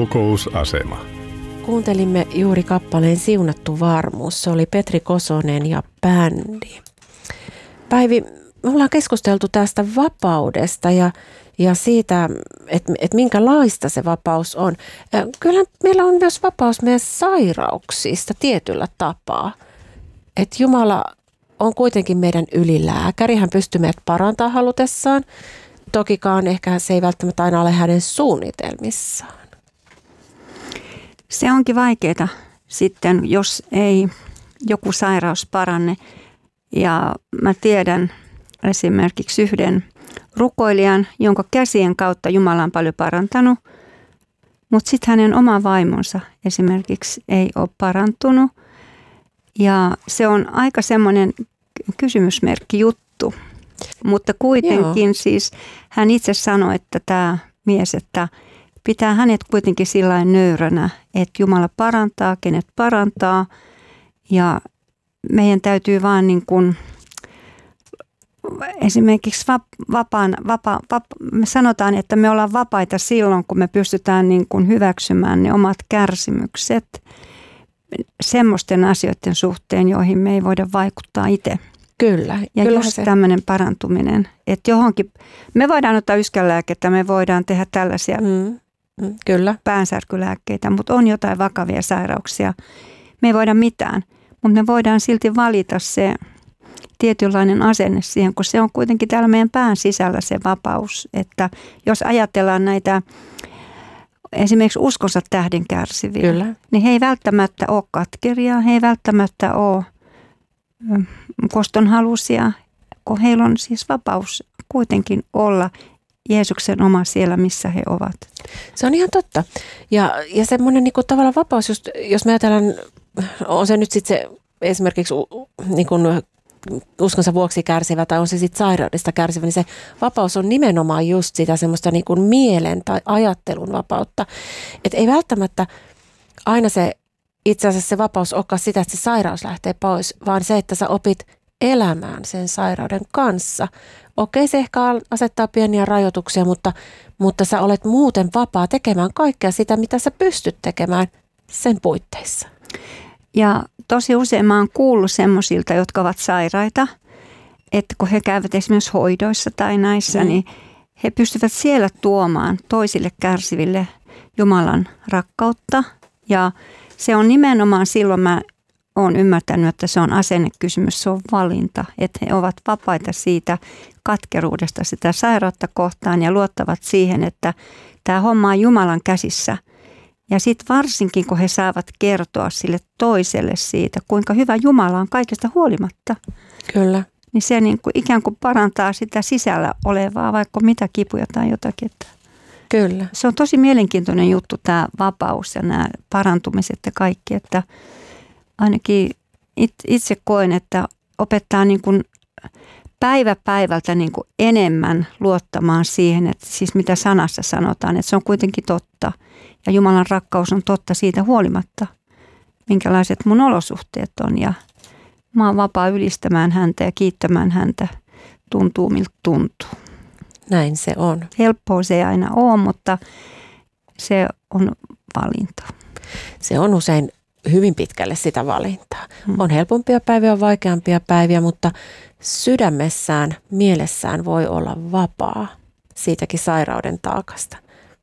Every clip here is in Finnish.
Rukousasema. Kuuntelimme juuri kappaleen Siunattu varmuus. Se oli Petri Kosonen ja bändi. Päivi, me ollaan keskusteltu tästä vapaudesta ja siitä, että minkälaista se vapaus on. Kyllä meillä on myös vapaus meidän sairauksista tietyllä tapaa. Että Jumala on kuitenkin meidän ylilääkäri. Hän pystyy meidät parantamaan halutessaan. Tokikaan ehkä se ei välttämättä aina ole hänen suunnitelmissaan. Se onkin vaikeaa sitten, jos ei joku sairaus paranne. Ja mä tiedän esimerkiksi yhden rukoilijan, jonka käsien kautta Jumala on paljon parantanut, mutta sitten hänen oma vaimonsa esimerkiksi ei ole parantunut. Ja se on aika semmoinen kysymysmerkki juttu. Mutta kuitenkin siis hän itse sanoi, että tämä mies, että pitää hänet kuitenkin sillain nöyränä, että Jumala parantaa, kenet parantaa. Ja meidän täytyy vaan niin kuin esimerkiksi me sanotaan, että me ollaan vapaita silloin, kun me pystytään niin kuin hyväksymään ne omat kärsimykset semmoisten asioiden suhteen, joihin me ei voida vaikuttaa itse. Kyllä. Ja just tämmöinen parantuminen, että johonkin, me voidaan ottaa yskänlääkettä, me voidaan tehdä tällaisia kyllä. päänsärkylääkkeitä, mutta on jotain vakavia sairauksia. Me ei voida mitään, mutta me voidaan silti valita se tietynlainen asenne siihen, kun se on kuitenkin täällä meidän pään sisällä se vapaus. Että jos ajatellaan näitä esimerkiksi uskonsa tähden kärsiviä, kyllä. Niin he ei välttämättä ole katkeria, he ei välttämättä ole kostonhaluisia, kun heillä on siis vapaus kuitenkin olla Jeesuksen oma siellä, missä he ovat. Se on ihan totta. Ja semmoinen niin kuin tavallaan vapaus, jos me ajatellaan, on se nyt sitten se esimerkiksi niin kuin uskonsa vuoksi kärsivä tai on se sitten sairaudesta kärsivä, niin se vapaus on nimenomaan just sitä semmoista niin kuin mielen tai ajattelun vapautta. Että ei välttämättä aina se itse asiassa se vapaus olekaan sitä, että se sairaus lähtee pois, vaan se, että sä opit elämään sen sairauden kanssa. Okei, se ehkä asettaa pieniä rajoituksia, mutta sä olet muuten vapaa tekemään kaikkea sitä, mitä sä pystyt tekemään sen puitteissa. Ja tosi usein mä oon kuullut semmoisilta, jotka ovat sairaita, että kun he käyvät esimerkiksi hoidoissa tai näissä, niin he pystyvät siellä tuomaan toisille kärsiville Jumalan rakkautta. Ja se on nimenomaan silloin mä oon ymmärtänyt, että se on asennekysymys, se on valinta, että he ovat vapaita siitä katkeruudesta sitä sairautta kohtaan ja luottavat siihen, että tämä homma on Jumalan käsissä. Ja sitten varsinkin, kun he saavat kertoa sille toiselle siitä, kuinka hyvä Jumala on kaikesta huolimatta. Kyllä. Niin se niin kuin ikään kuin parantaa sitä sisällä olevaa, vaikka mitä kipuja tai jotakin. Kyllä. Se on tosi mielenkiintoinen juttu tämä vapaus ja nämä parantumiset ja kaikki, että ainakin itse koen, että opettaa niin kuin päivä päivältä niin kuin enemmän luottamaan siihen, että siis mitä sanassa sanotaan, että se on kuitenkin totta. Ja Jumalan rakkaus on totta siitä huolimatta, minkälaiset mun olosuhteet on. Ja mä oon vapaa ylistämään häntä ja kiittämään häntä, tuntuu miltä tuntuu. Näin se on. Helppoa se ei aina ole, mutta se on valinta. Se on usein hyvin pitkälle sitä valintaa. On helpompia päiviä, on vaikeampia päiviä, mutta sydämessään, mielessään voi olla vapaa siitäkin sairauden taakasta.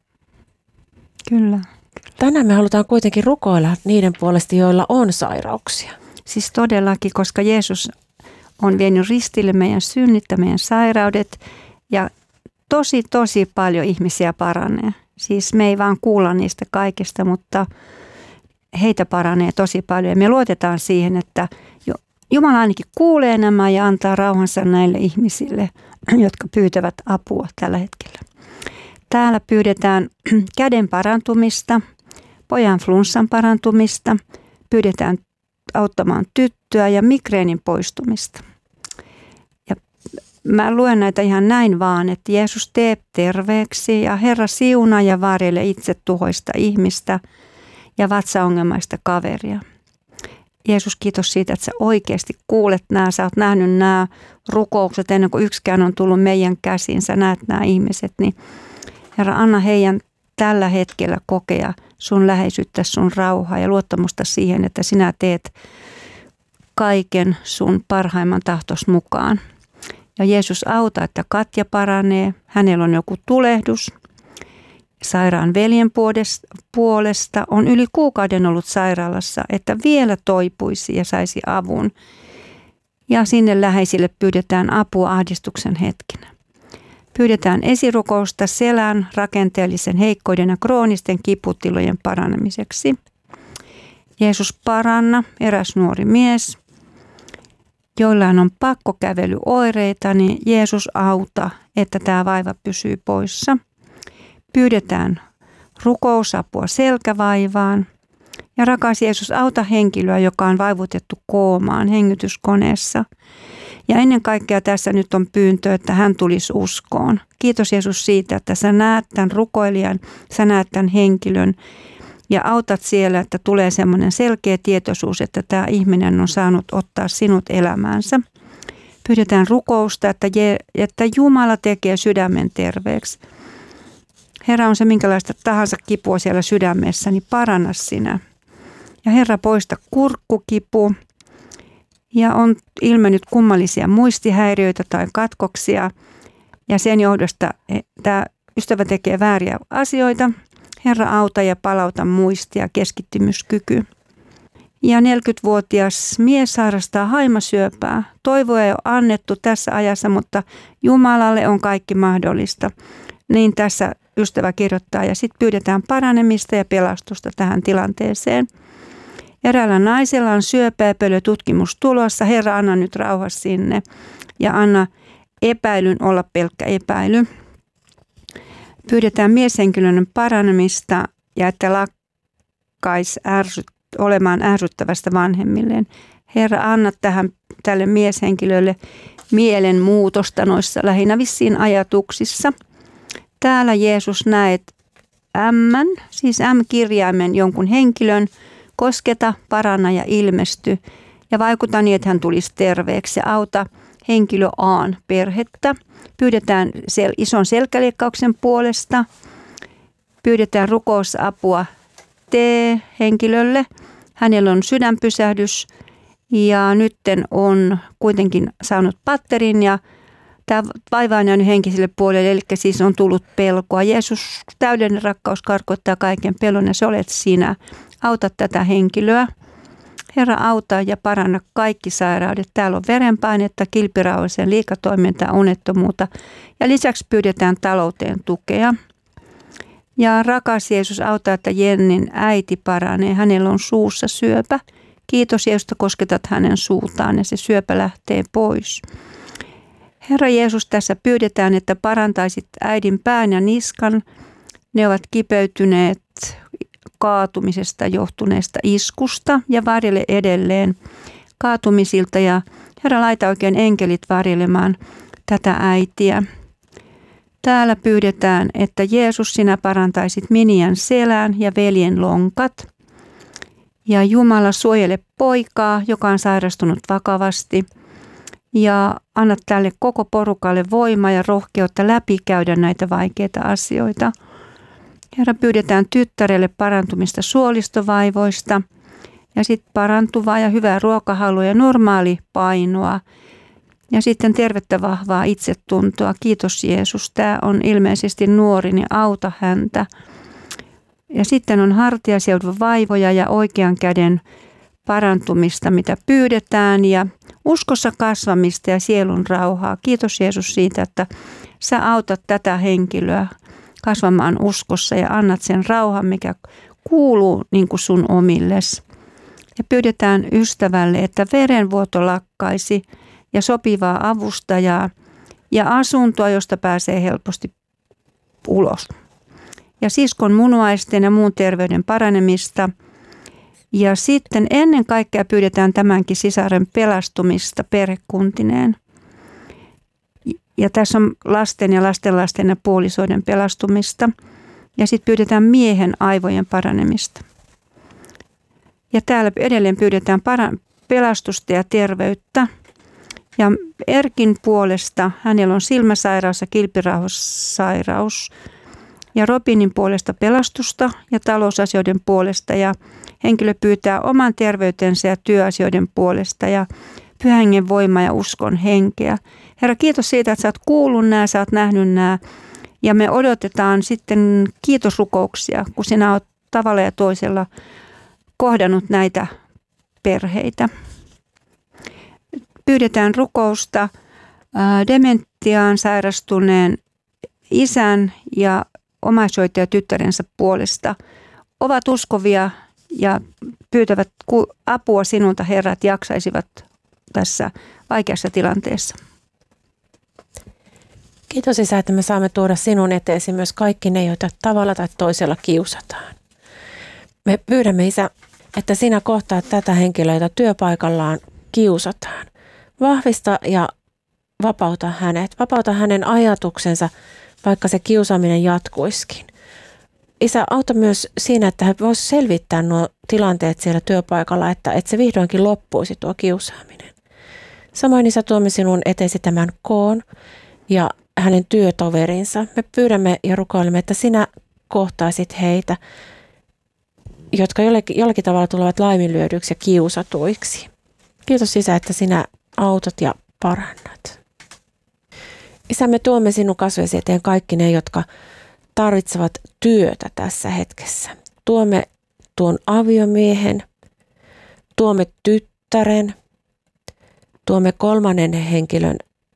Kyllä. Tänään me halutaan kuitenkin rukoilla niiden puolesta, joilla on sairauksia. Siis todellakin, koska Jeesus on vienyt ristille meidän synnit ja meidän sairaudet ja tosi paljon ihmisiä paranee. Siis me ei vaan kuulla niistä kaikista, mutta heitä paranee tosi paljon. Ja me luotetaan siihen, että Jumala ainakin kuulee nämä ja antaa rauhansa näille ihmisille, jotka pyytävät apua tällä hetkellä. Täällä pyydetään käden parantumista, pojan flunssan parantumista, pyydetään auttamaan tyttöä ja migreenin poistumista. Ja mä luen näitä ihan näin vaan, että Jeesus tee terveeksi ja Herra siunaa ja varjele itse tuhoista ihmistä ja vatsaongelmaista kaveria. Jeesus, kiitos siitä, että sä oikeasti kuulet nämä, sä oot nähnyt nämä rukoukset ennen kuin yksikään on tullut meidän käsiin, sä näet nämä ihmiset, niin Herra, anna heidän tällä hetkellä kokea sun läheisyyttä, sun rauhaa ja luottamusta siihen, että sinä teet kaiken sun parhaimman tahtos mukaan. Ja Jeesus auta, että Katja paranee. Hänellä on joku tulehdus. Sairaan veljen puolesta on yli kuukauden ollut sairaalassa, että vielä toipuisi ja saisi avun. Ja sinne läheisille pyydetään apua ahdistuksen hetkinä. Pyydetään esirukousta selän, rakenteellisen heikkouden ja kroonisten kiputilojen paranemiseksi. Jeesus paranna, eräs nuori mies, joillain on pakkokävelyoireita, niin Jeesus auta, että tämä vaiva pysyy poissa. Pyydetään rukousapua selkävaivaan. Ja rakas Jeesus, auta henkilöä, joka on vaivutettu koomaan hengityskoneessa. Ja ennen kaikkea tässä nyt on pyyntö, että hän tulisi uskoon. Kiitos Jeesus siitä, että sä näet tämän rukoilijan, sä näet tämän henkilön ja autat siellä, että tulee semmoinen selkeä tietoisuus, että tämä ihminen on saanut ottaa sinut elämäänsä. Pyydetään rukousta, että Jumala tekee sydämen terveeksi. Herra, on se minkälaista tahansa kipua siellä sydämessä, niin paranna sinä. Ja Herra, poista kurkkukipu. Ja on ilmennyt kummallisia muistihäiriöitä tai katkoksia. Ja sen johdosta tämä ystävä tekee vääriä asioita. Herra, auta ja palauta muisti ja keskittymyskyky. Ja 40-vuotias mies sairastaa haimasyöpää. Toivoa ei ole annettu tässä ajassa, mutta Jumalalle on kaikki mahdollista. Niin tässä ystävä kirjoittaa ja sitten pyydetään paranemista ja pelastusta tähän tilanteeseen. Eräällä naisella on syöpäepölytutkimus tulossa. Herra, anna nyt rauha sinne ja anna epäilyn olla pelkkä epäily. Pyydetään mieshenkilön paranemista ja että lakkaisi olemaan ärsyttävästä vanhemmilleen. Herra, anna tälle mieshenkilölle mielenmuutosta noissa lähinnä vissiin ajatuksissa. Täällä Jeesus näet siis M-kirjaimen jonkun henkilön, kosketa, paranna ja ilmesty ja vaikuta niin, että hän tulisi terveeksi ja auta henkilö A:n perhettä. Pyydetään ison selkäleikkauksen puolesta. Pyydetään rukousapua T-henkilölle. Hänellä on sydänpysähdys ja nytten on kuitenkin saanut patterin ja tämä vaiva on jäänyt henkiselle puolelle, eli siis on tullut pelkoa. Jeesus, täydellinen rakkaus karkottaa kaiken pelon ja se olet sinä. Auta tätä henkilöä. Herra, auta ja paranna kaikki sairaudet. Täällä on verenpainetta, kilpirauhasen liikatoimintaa, unettomuutta ja lisäksi pyydetään talouteen tukea. Ja rakas Jeesus, auta, että Jennin äiti paranee. Hänellä on suussa syöpä. Kiitos Jeesus, että kosketat hänen suutaan ja se syöpä lähtee pois. Herra Jeesus, tässä pyydetään, että parantaisit äidin pään ja niskan. Ne ovat kipeytyneet kaatumisesta johtuneesta iskusta ja varjele edelleen kaatumisilta. Ja Herra, laita oikein enkelit varjelemaan tätä äitiä. Täällä pyydetään, että Jeesus, sinä parantaisit Minian selän ja veljen lonkat. Ja Jumala, suojele poikaa, joka on sairastunut vakavasti. Ja anna tälle koko porukalle voimaa ja rohkeutta läpikäydä näitä vaikeita asioita. Herra, pyydetään tyttärelle parantumista suolistovaivoista ja sitten parantuvaa ja hyvää ruokahalua ja normaali painoa. Ja sitten tervettä vahvaa itsetuntoa. Kiitos Jeesus. Tämä on ilmeisesti nuori, niin auta häntä. Ja sitten on hartiaseudun vaivoja ja oikean käden parantumista, mitä pyydetään. Ja uskossa kasvamista ja sielun rauhaa. Kiitos Jeesus siitä, että sä autat tätä henkilöä kasvamaan uskossa ja annat sen rauhan, mikä kuuluu niin kuin sun omilles. Ja pyydetään ystävälle, että verenvuoto lakkaisi ja sopivaa avustajaa ja asuntoa, josta pääsee helposti ulos. Ja siskon munuaisten ja muun terveyden paranemista. Ja sitten ennen kaikkea pyydetään tämänkin sisaren pelastumista perhekuntineen. Ja tässä on lasten ja lastenlasten ja puolisoiden pelastumista. Ja sitten pyydetään miehen aivojen paranemista. Ja täällä edelleen pyydetään pelastusta ja terveyttä. Ja Erkin puolesta hänellä on silmäsairaus ja kilpirauhassairaus. ja Robinin puolesta pelastusta ja talousasioiden puolesta ja henkilö pyytää oman terveytensä ja työasioiden puolesta ja Pyhän Hengen voima ja uskon henkeä. Herra, kiitos siitä, että sä oot kuullut nämä, sä oot nähnyt nämä ja me odotetaan sitten kiitosrukouksia, kun sinä oot tavalla ja toisella kohdannut näitä perheitä. Pyydetään rukousta dementiaan sairastuneen isän ja omaishoitajatyttärensä puolesta. Ovat uskovia ja pyytävät apua sinulta, Herra, että jaksaisivat tässä vaikeassa tilanteessa. Kiitos Isä, että me saamme tuoda sinun eteesi myös kaikki ne, joita tavalla tai toisella kiusataan. Me pyydämme, Isä, että sinä kohtaat tätä henkilöä, jota työpaikallaan kiusataan. Vahvista ja vapauta hänet. Vapauta hänen ajatuksensa, vaikka se kiusaaminen jatkuisikin. Isä, auta myös siinä, että hän voisi selvittää nuo tilanteet siellä työpaikalla, että se vihdoinkin loppuisi tuo kiusaaminen. Samoin Isä, tuomme sinun eteesi tämän Koon ja hänen työtoverinsa. Me pyydämme ja rukoilemme, että sinä kohtaisit heitä, jotka jollakin tavalla tulevat laiminlyödyiksi ja kiusatuiksi. Kiitos Isä, että sinä autat ja parannat. Isä, me tuomme sinun kasvesi eteen kaikki ne, jotka tarvitsevat työtä tässä hetkessä. Tuomme tuon aviomiehen, tuomme tyttären, tuomme kolmannen henkilön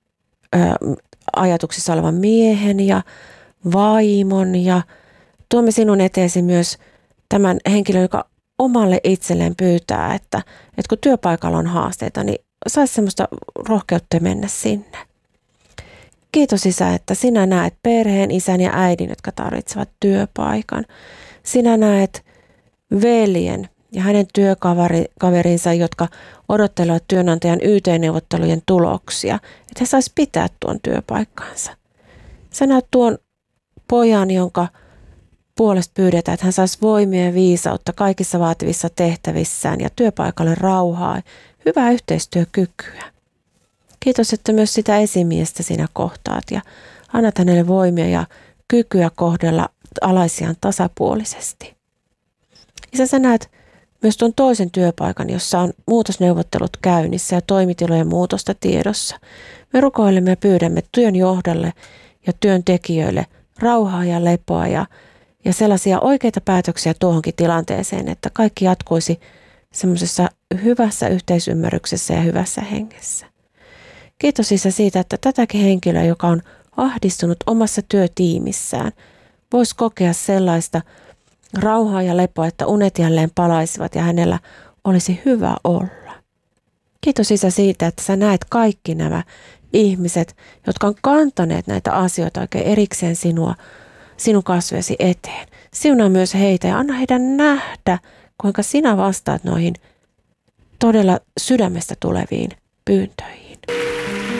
ajatuksissa olevan miehen ja vaimon ja tuomme sinun eteesi myös tämän henkilön, joka omalle itselleen pyytää, että kun työpaikalla on haasteita, niin saisi semmoista rohkeutta mennä sinne. Kiitos Isä, että sinä näet perheen, isän ja äidin, jotka tarvitsevat työpaikan. Sinä näet veljen ja hänen työkaverinsa, jotka odottelevat työnantajan YT-neuvottelujen tuloksia, että he saisi pitää tuon työpaikkansa. Sä näet tuon pojan, jonka puolesta pyydetään, että hän saisi voimia ja viisautta kaikissa vaativissa tehtävissään ja työpaikalle rauhaa, hyvää yhteistyökykyä. Kiitos, että myös sitä esimiestä sinä kohtaat ja annat hänelle voimia ja kykyä kohdella alaisiaan tasapuolisesti. Isä, sä näet myös tuon toisen työpaikan, jossa on muutosneuvottelut käynnissä ja toimitilojen muutosta tiedossa. Me rukoilemme ja pyydämme työn johdolle ja työntekijöille rauhaa ja lepoa ja sellaisia oikeita päätöksiä tuohonkin tilanteeseen, että kaikki jatkuisi semmoisessa hyvässä yhteisymmärryksessä ja hyvässä hengessä. Kiitos Isä siitä, että tätäkin henkilöä, joka on ahdistunut omassa työtiimissään, voisi kokea sellaista rauhaa ja lepoa, että unet jälleen palaisivat ja hänellä olisi hyvä olla. Kiitos Isä siitä, että sä näet kaikki nämä ihmiset, jotka on kantaneet näitä asioita oikein erikseen sinun kasvesi eteen. Siunaa myös heitä ja anna heidän nähdä, kuinka sinä vastaat noihin todella sydämestä tuleviin pyyntöihin.